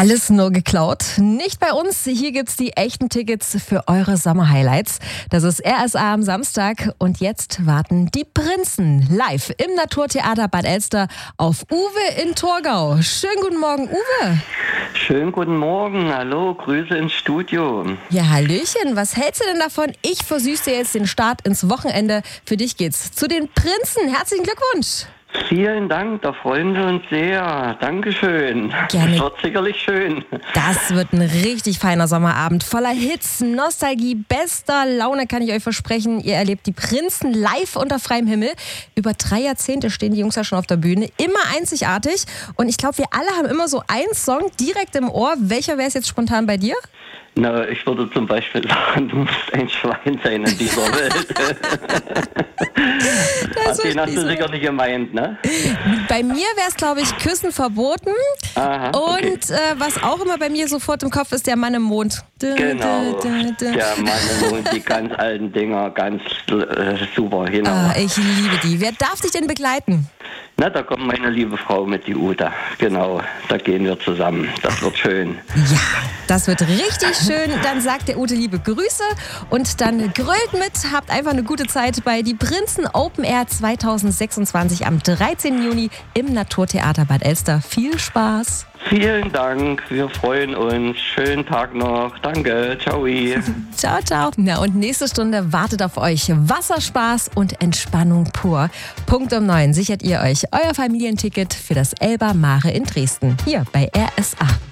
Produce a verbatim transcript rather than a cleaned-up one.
Alles nur geklaut. Nicht bei uns. Hier gibt's die echten Tickets für eure Sommerhighlights. Das ist R S A am Samstag. Und jetzt warten die Prinzen live im Naturtheater Bad Elster auf Uwe in Torgau. Schönen guten Morgen, Uwe. Schönen guten Morgen. Hallo, Grüße ins Studio. Ja, hallöchen. Was hältst du denn davon? Ich versüße dir jetzt den Start ins Wochenende. Für dich geht's zu den Prinzen. Herzlichen Glückwunsch. Vielen Dank, da freuen wir uns sehr. Dankeschön. Gerne. Das wird sicherlich schön. Das wird ein richtig feiner Sommerabend voller Hits, Nostalgie, bester Laune kann ich euch versprechen. Ihr erlebt die Prinzen live unter freiem Himmel. Über drei Jahrzehnte stehen die Jungs ja schon auf der Bühne. Immer einzigartig. Und ich glaube, wir alle haben immer so einen Song direkt im Ohr. Welcher wäre es jetzt spontan bei dir? Na, ich würde zum Beispiel sagen, du musst ein Schwein sein in dieser Welt. Das Den hast du so. sicher nicht gemeint, ne? Bei mir wäre es, glaube ich, Küssen verboten. Aha, okay. Und äh, was auch immer bei mir sofort im Kopf ist, der Mann im Mond. Genau, der Mann im Mond, die ganz alten Dinger, ganz äh, super, genau. Ah, ich liebe die. Wer darf dich denn begleiten? Na, da kommt meine liebe Frau mit, die Uta. Genau, da gehen wir zusammen. Das wird schön. Ja, das wird richtig schön. Dann sagt der Ute liebe Grüße und dann grölt mit. Habt einfach eine gute Zeit bei Die Prinzen Open Air zwanzig sechsundzwanzig am dreizehnten Juni im Naturtheater Bad Elster. Viel Spaß. Vielen Dank, wir freuen uns. Schönen Tag noch. Danke, ciao. Ciao, ciao. Na und nächste Stunde wartet auf euch Wasserspaß und Entspannung pur. Punkt um neun sichert ihr euch euer Familienticket für das Elba Mare in Dresden. Hier bei R S A.